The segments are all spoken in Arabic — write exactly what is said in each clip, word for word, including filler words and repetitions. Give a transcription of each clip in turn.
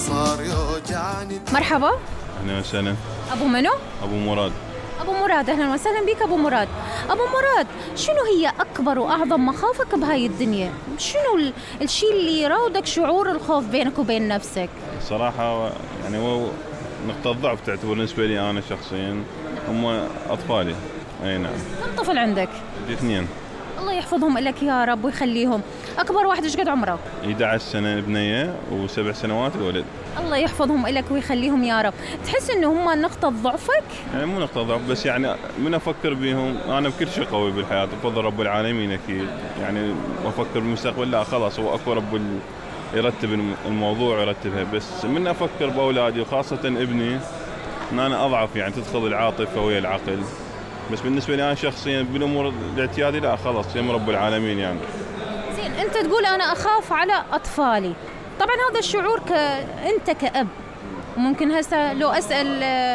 مرحبا. أهلا وسهلا. أبو منو؟ أبو مراد. أبو مراد، أهلا وسهلا بك أبو مراد. أبو مراد، شنو هي أكبر وأعظم مخاوفك بهاي الدنيا؟ شنو ال- الشيء اللي يراودك شعور الخوف بينك وبين نفسك؟ صراحة يعني هو نقطة ضعف تعتبر بالنسبة لي أنا شخصيا هم أطفالي. أي نعم. كم طفل عندك؟ عندي اثنين. الله يحفظهم لك يا رب ويخليهم. أكبر واحد إيش قد عمره؟ إحدى عشرة سنة بنية وسبع سنوات ولد. الله يحفظهم لك ويخليهم يا رب. تحس إنه هم نقطة ضعفك؟ يعني مو نقطة ضعف، بس يعني من أفكر بيهم أنا بكل شيء قوي بالحياة بفضل رب العالمين أكيد. يعني أفكر بالمستقبل لا خلاص هو أكو رب ال- يرتب الموضوع ويرتبها، بس من أفكر بأولادي وخاصة ابني إن أنا أضعف يعني تدخل العاطفة ويا العقل. بس بالنسبة لي أنا شخصيا بالأمور الاعتيادي لا خلاص يم رب العالمين يعني. زين، أنت تقول أنا أخاف على أطفالي. طبعا هذا الشعور ك... أنت كأب ممكن هسه لو أسأل آه،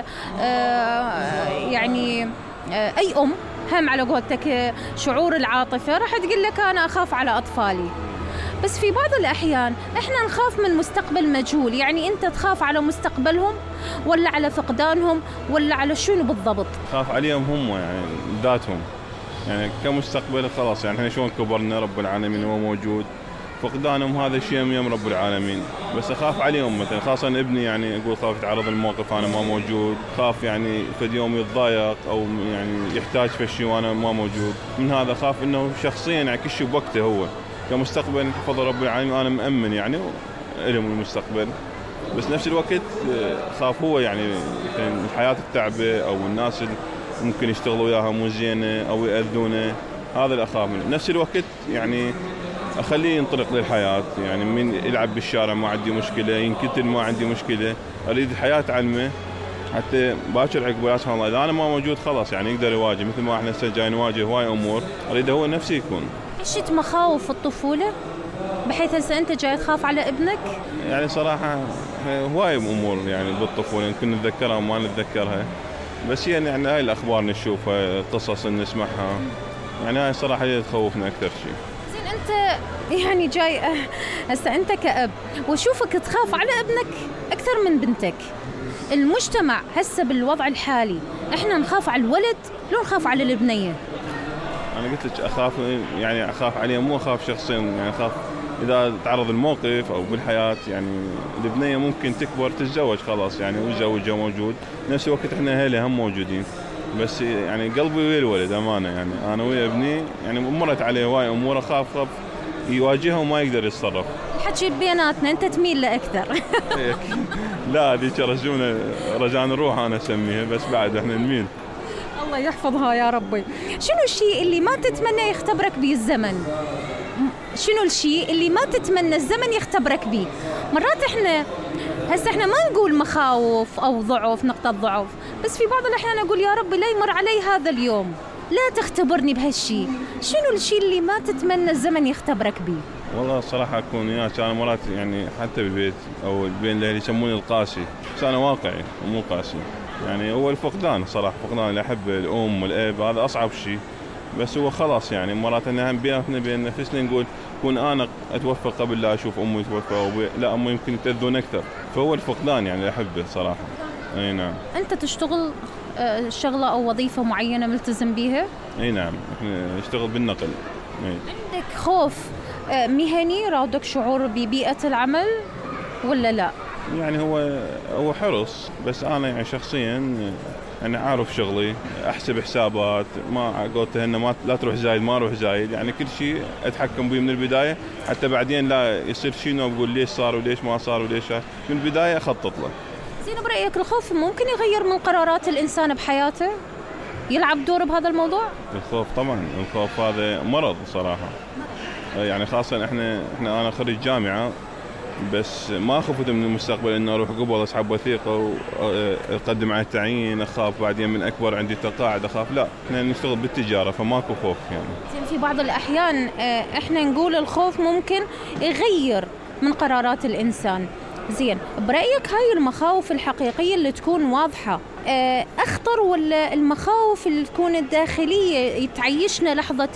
آه، يعني آه، أي أم هم على قولتك آه، شعور العاطفة راح تقول لك أنا أخاف على أطفالي. بس في بعض الأحيان إحنا نخاف من مستقبل مجهول. يعني أنت تخاف على مستقبلهم ولا على فقدانهم ولا على شنو بالضبط؟ خاف عليهم هم يعني ذاتهم يعني كمستقبل خلاص. يعني احنا شلون كبرنا رب العالمين هو موجود، فقدانهم هذا الشيء يم رب العالمين. بس اخاف عليهم مثلا خاصه ابني يعني اقول خاف يتعرض للموقف انا ما موجود، خاف يعني فد يوم يتضايق او يعني يحتاج في شيء وانا ما موجود. من هذا خاف انه شخصيا يعني كل شيء بوقته هو كمستقبل بفضل رب العالمين انا مأمن يعني لهم المستقبل. بس نفس الوقت خاف هو يعني الحياه التعبه او الناس اللي ممكن يشتغلوا وياها مو زينه او ياذونه، هذا اللي اخاف منه. نفس الوقت يعني اخليه ينطلق للحياه، يعني من يلعب بالشارع ما عندي مشكله، ينكتل ما عندي مشكله، اريد الحياه تعلمه حتى باكر عقب يا سبحان الله اذا انا ما موجود خلاص يعني يقدر يواجه مثل ما احنا هسه جاي نواجه هواي امور، اريد هو نفسه يكون. عشت مخاوف الطفولة بحيث هسه أنت جاي تخاف على ابنك؟ يعني صراحه هواي امور يعني بالطفوله يمكن نتذكرها وما نتذكرها، بس يعني, يعني هاي الاخبار نشوفها القصص اللي نسمعها يعني هاي صراحه هي تخوفنا اكثر شيء. زين، أنت يعني جاي هسه أنت كأب وشوفك تخاف على ابنك أكثر من بنتك. المجتمع هسه بالوضع الحالي إحنا نخاف على الولد لو نخاف على البنية؟ أنا قلت لك أخاف يعني أخاف عليه مو أخاف شخصيا يعني أخاف إذا تعرض الموقف أو بالحياة يعني البنية ممكن تكبر تتزوج خلاص يعني وزوجها موجود. نفس الوقت إحنا أهلها هم موجودين، بس يعني قلبي ويا الولد أمانة يعني أنا ويا ابني يعني مرت عليه هواي أمور أخاف خاف يواجهها وما يقدر يتصرف. الحكي بيناتنا أنت تميل له أكثر. لا هذيك رجونا رجان الروح أنا أسميها، بس بعد إحنا نميل. الله يحفظها يا ربي. شنو الشيء اللي ما تتمنى يختبرك به الزمن؟ شنو الشيء اللي ما تتمنى الزمن يختبرك به؟ مرات احنا هسه احنا ما نقول مخاوف او ضعف نقطة ضعف، بس في بعض الاحيان اقول يا رب لا يمر علي هذا اليوم، لا تختبرني بهالشيء. شنو الشيء اللي ما تتمنى الزمن يختبرك به؟ والله الصراحة أكون وياك أنا مرات يعني حتى بالبيت أو بين الأهل يسموني القاسي، بس أنا واقعي ومو قاسي. يعني هو الفقدان صراحة، فقدان اللي أحب الأم والأب هذا أصعب شيء، بس هو خلاص يعني مرات إنها بيناتنا بين نفسنا نقول كون أنا أتوفى قبل لا أشوف أمي توفى أو لا أمي يمكن يتأذون أكثر، فهو الفقدان يعني اللي أحبه صراحة. أي نعم. أنت تشتغل شغلة أو وظيفة معينة ملتزم بيها؟ أي نعم، إحنا نشتغل بالنقل. أي. عندك خوف مهني راودك شعور ببيئة العمل ولا لا؟ يعني هو هو حرص، بس أنا يعني شخصيا يعني عارف شغلي، أحسب حسابات، ما قلت إنه ما لا تروح زايد ما أروح زايد، يعني كل شيء أتحكم به من البداية حتى بعدين لا يصير شيء أقول ليش صار وليش ما صار وليش من البداية أخطط له. زين، برأيك الخوف ممكن يغير من قرارات الإنسان بحياته؟ يلعب دور بهذا الموضوع؟ الخوف طبعا، الخوف هذا مرض صراحة، يعني خاصة إحنا إحنا أنا خريج جامعة، بس ما خفت من المستقبل إنه أروح قبل أسحب وثيقة وأقدم على التعيين، أخاف بعدين من أكبر عندي تقاعد أخاف، لا إحنا نشتغل بالتجارة فماكو خوف يعني. زين، في بعض الأحيان إحنا نقول الخوف ممكن يغير من قرارات الإنسان. زين، برأيك هاي المخاوف الحقيقية اللي تكون واضحة أخطر ولا المخاوف اللي تكون الداخلية تعيشنا لحظة